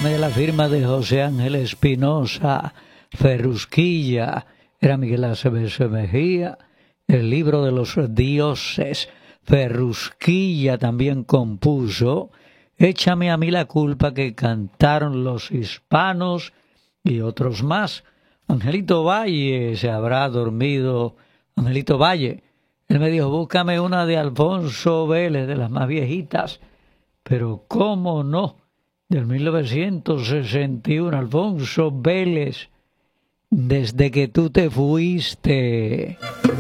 Óigame, de la firma de José Ángel Espinosa, Ferrusquilla, era Miguel Acevedo Mejía, el libro de los dioses. Ferrusquilla también compuso Échame a mí la culpa, que cantaron los hispanos y otros más. Angelito Valle se habrá dormido. Angelito Valle, él me dijo, búscame una de Alfonso Vélez, de las más viejitas. Pero cómo no, del 1961, Alfonso Vélez, desde que tú te fuiste.